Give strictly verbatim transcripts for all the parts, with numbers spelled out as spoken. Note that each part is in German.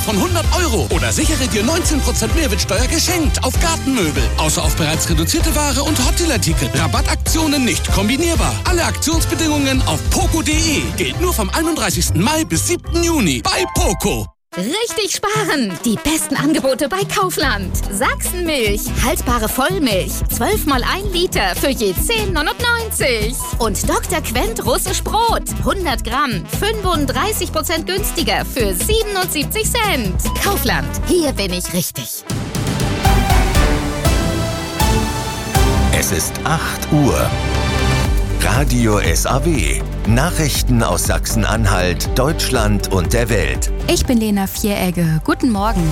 von hundert Euro. Oder sichere dir neunzehn Prozent Mehrwertsteuer geschenkt auf Gartenmöbel. Außer auf bereits reduzierte Ware und Hotdeal-Artikel. Rabattaktionen nicht kombinierbar. Alle Aktionsbedingungen auf poco punkt de. Gilt nur vom einunddreißigsten Mai bis siebten Juni bei Poco. Richtig sparen! Die besten Angebote bei Kaufland. Sachsenmilch, haltbare Vollmilch, zwölf mal ein Liter für je zehn neunundneunzig. Und Doktor Quent russisch Brot, hundert Gramm, fünfunddreißig Prozent günstiger für siebenundsiebzig Cent. Kaufland, hier bin ich richtig. Es ist acht Uhr. Radio S A W. Nachrichten aus Sachsen-Anhalt, Deutschland und der Welt. Ich bin Lena Vieregge. Guten Morgen.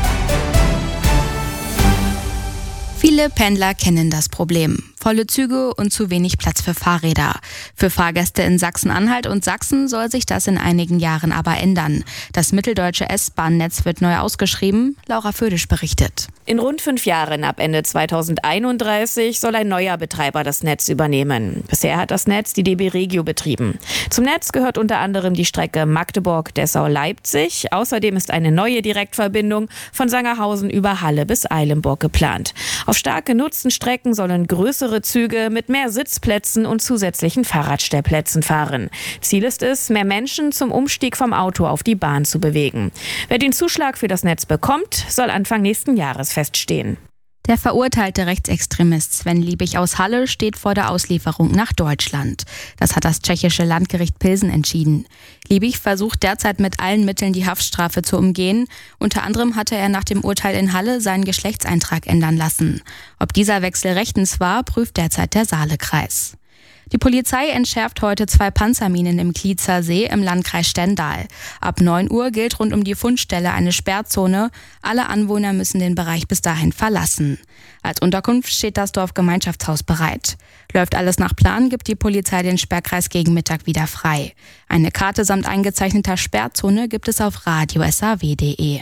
Viele Pendler kennen das Problem. Volle Züge und zu wenig Platz für Fahrräder. Für Fahrgäste in Sachsen-Anhalt und Sachsen soll sich das in einigen Jahren aber ändern. Das mitteldeutsche S-Bahn-Netz wird neu ausgeschrieben. Laura Födisch berichtet. In rund fünf Jahren, ab Ende zweitausendeinunddreißig, soll ein neuer Betreiber das Netz übernehmen. Bisher hat das Netz die D B Regio betrieben. Zum Netz gehört unter anderem die Strecke Magdeburg-Dessau-Leipzig. Außerdem ist eine neue Direktverbindung von Sangerhausen über Halle bis Eilenburg geplant. Auf stark genutzten Strecken sollen größere Züge mit mehr Sitzplätzen und zusätzlichen Fahrradstellplätzen fahren. Ziel ist es, mehr Menschen zum Umstieg vom Auto auf die Bahn zu bewegen. Wer den Zuschlag für das Netz bekommt, soll Anfang nächsten Jahres feststehen. Der verurteilte Rechtsextremist Sven Liebig aus Halle steht vor der Auslieferung nach Deutschland. Das hat das tschechische Landgericht Pilsen entschieden. Liebig versucht derzeit mit allen Mitteln die Haftstrafe zu umgehen. Unter anderem hatte er nach dem Urteil in Halle seinen Geschlechtseintrag ändern lassen. Ob dieser Wechsel rechtens war, prüft derzeit der Saalekreis. Die Polizei entschärft heute zwei Panzerminen im Klietzer See im Landkreis Stendal. Ab neun Uhr gilt rund um die Fundstelle eine Sperrzone. Alle Anwohner müssen den Bereich bis dahin verlassen. Als Unterkunft steht das Dorfgemeinschaftshaus bereit. Läuft alles nach Plan, gibt die Polizei den Sperrkreis gegen Mittag wieder frei. Eine Karte samt eingezeichneter Sperrzone gibt es auf radio s a w punkt de.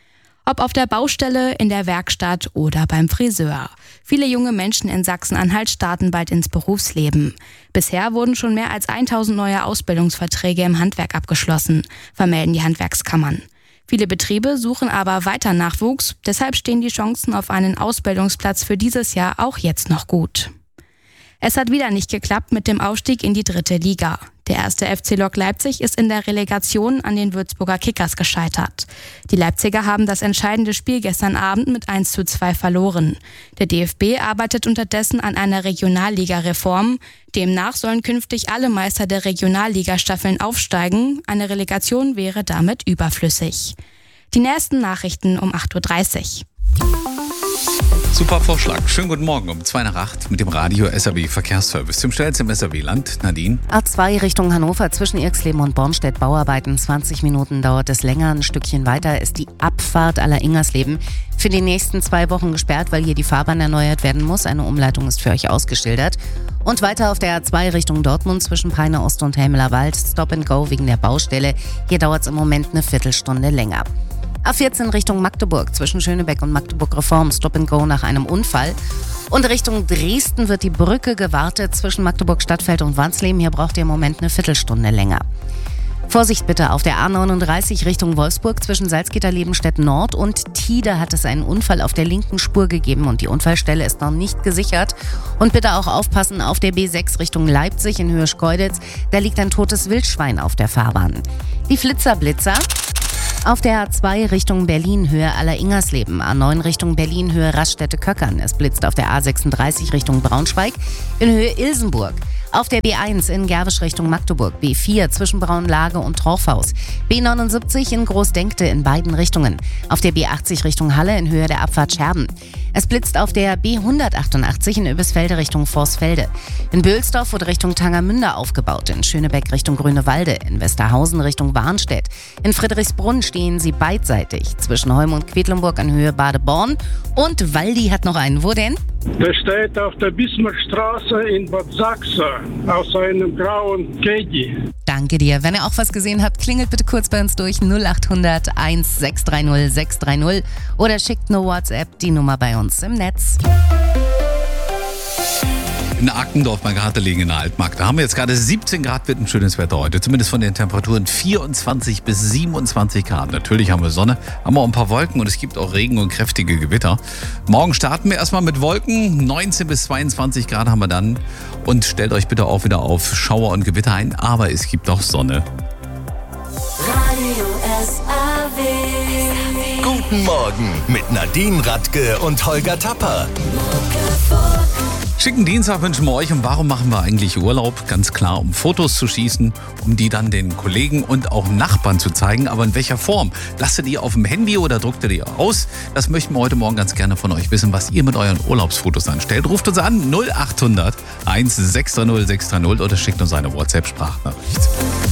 Ob auf der Baustelle, in der Werkstatt oder beim Friseur. Viele junge Menschen in Sachsen-Anhalt starten bald ins Berufsleben. Bisher wurden schon mehr als tausend neue Ausbildungsverträge im Handwerk abgeschlossen, vermelden die Handwerkskammern. Viele Betriebe suchen aber weiter Nachwuchs, deshalb stehen die Chancen auf einen Ausbildungsplatz für dieses Jahr auch jetzt noch gut. Es hat wieder nicht geklappt mit dem Aufstieg in die dritte Liga. Der erste F C Lok Leipzig ist in der Relegation an den Würzburger Kickers gescheitert. Die Leipziger haben das entscheidende Spiel gestern Abend mit eins zu zwei verloren. Der D F B arbeitet unterdessen an einer Regionalliga-Reform. Demnach sollen künftig alle Meister der Regionalliga-Staffeln aufsteigen. Eine Relegation wäre damit überflüssig. Die nächsten Nachrichten um acht Uhr dreißig. Super Vorschlag. Schönen guten Morgen um zwei nach acht mit dem Radio S A W Verkehrsservice. Zum schnellsten im S A W-Land. Nadine. A zwei Richtung Hannover zwischen Irxleben und Bornstedt Bauarbeiten. zwanzig Minuten dauert es länger. Ein Stückchen weiter ist die Abfahrt aller Ingersleben für die nächsten zwei Wochen gesperrt, weil hier die Fahrbahn erneuert werden muss. Eine Umleitung ist für euch ausgeschildert. Und weiter auf der A zwei Richtung Dortmund zwischen Peine Ost und Helmeler Wald. Stop and Go wegen der Baustelle. Hier dauert es im Moment eine Viertelstunde länger. A vierzehn Richtung Magdeburg zwischen Schönebeck und Magdeburg Reform, Stop and Go nach einem Unfall. Und Richtung Dresden wird die Brücke gewartet zwischen Magdeburg Stadtfeld und Wansleben. Hier braucht ihr im Moment eine Viertelstunde länger. Vorsicht bitte auf der A neununddreißig Richtung Wolfsburg zwischen Salzgitter-Lebenstedt Nord und Tide hat es einen Unfall auf der linken Spur gegeben und die Unfallstelle ist noch nicht gesichert. Und bitte auch aufpassen auf der B sechs Richtung Leipzig in Höhe Schkeuditz. Da liegt ein totes Wildschwein auf der Fahrbahn. Die Flitzerblitzer. Auf der A zwei Richtung Berlin, Höhe Aller-Ingersleben. A neun Richtung Berlin, Höhe Raststätte-Köckern. Es blitzt auf der A sechsunddreißig Richtung Braunschweig, in Höhe Ilsenburg. Auf der B eins in Gerwisch Richtung Magdeburg. B vier zwischen Braunlage und Torfhaus. B neunundsiebzig in Großdenkte in beiden Richtungen. Auf der B achtzig Richtung Halle in Höhe der Abfahrt Scherben. Es blitzt auf der B hundertachtundachtzig in Öbisfelde Richtung Vorsfelde. In Bülsdorf wurde Richtung Tangermünde aufgebaut. In Schönebeck Richtung Grünewalde. In Westerhausen Richtung Warnstedt. In Friedrichsbrunn stehen sie beidseitig. Zwischen Holm und Quedlinburg an Höhe Badeborn. Und Waldi hat noch einen. Wo denn? Der steht auf der Bismarckstraße in Bad Sachsen aus einem grauen Caddy. Danke dir. Wenn ihr auch was gesehen habt, klingelt bitte kurz bei uns durch null acht hundert eins sechs drei null sechs drei null oder schickt eine WhatsApp, die Nummer bei uns im Netz. in Ackendorf mal gerade liegen in der Altmark. Da haben wir jetzt gerade siebzehn Grad, wird ein schönes Wetter heute. Zumindest von den Temperaturen vierundzwanzig bis siebenundzwanzig Grad. Natürlich haben wir Sonne, haben wir auch ein paar Wolken und es gibt auch Regen und kräftige Gewitter. Morgen starten wir erstmal mit Wolken. neunzehn bis zweiundzwanzig Grad haben wir dann. Und stellt euch bitte auch wieder auf Schauer und Gewitter ein. Aber es gibt auch Sonne. Radio S A W. Guten Morgen mit Nadine Radke und Holger Tapper. Schicken Dienstag wünschen wir euch. Und warum machen wir eigentlich Urlaub? Ganz klar, um Fotos zu schießen, um die dann den Kollegen und auch Nachbarn zu zeigen. Aber in welcher Form? Lasst ihr die auf dem Handy oder druckt ihr die aus? Das möchten wir heute Morgen ganz gerne von euch wissen, was ihr mit euren Urlaubsfotos anstellt. Ruft uns an null acht hundert eins sechs drei null sechs drei null oder schickt uns eine WhatsApp-Sprachnachricht.